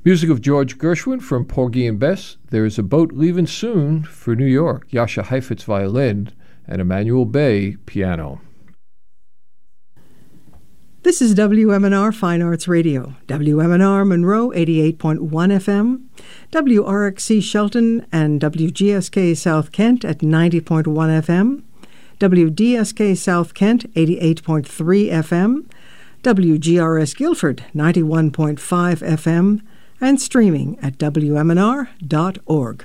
Music of George Gershwin from Porgy and Bess. There is a boat leaving soon for New York. Jascha Heifetz violin and Emmanuel Bay piano. This is WMNR Fine Arts Radio, WMNR Monroe 88.1 FM, WRXC Shelton and WGSK South Kent at 90.1 FM, WDSK South Kent 88.3 FM, WGRS Guilford 91.5 FM, and streaming at WMNR.org.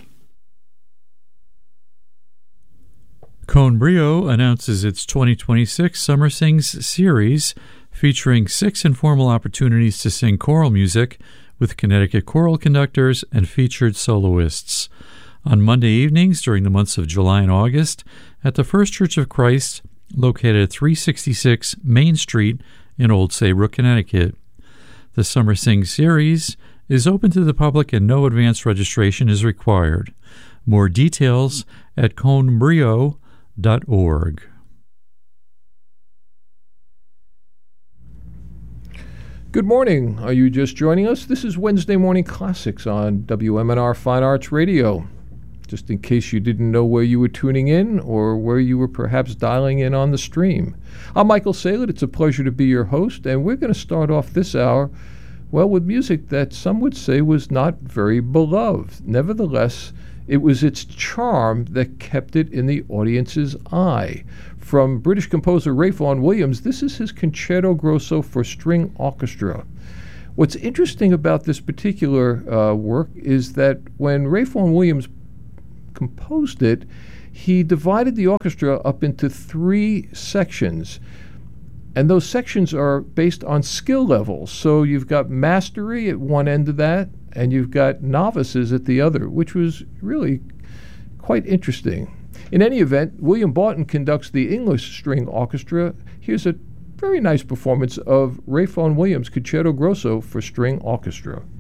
Cone Brio announces its 2026 Summer Sings series, featuring 6 informal opportunities to sing choral music with Connecticut choral conductors and featured soloists. On Monday evenings during the months of July and August at the First Church of Christ, located at 366 Main Street in Old Saybrook, Connecticut. The Summer Sing series is open to the public and no advance registration is required. More details at conebrio.org. Good morning. Are you just joining us? This is Wednesday Morning Classics on WMNR Fine Arts Radio. Just in case you didn't know where you were tuning in or where you were perhaps dialing in on the stream. I'm Michael Saylor. It's a pleasure to be your host, and we're going to start off this hour, well, with music that some would say was not very beloved. Nevertheless, it was its charm that kept it in the audience's eye. From British composer Ralph Vaughan Williams, this is his Concerto Grosso for String Orchestra. What's interesting about this particular work is that when Ralph Vaughan Williams composed it, he divided the orchestra up into 3 sections. And those sections are based on skill levels. So you've got mastery at one end of that, and you've got novices at the other, which was really quite interesting. In any event, William Barton conducts the English String Orchestra. Here's a very nice performance of Ralph Vaughan Williams' Concerto Grosso for String Orchestra.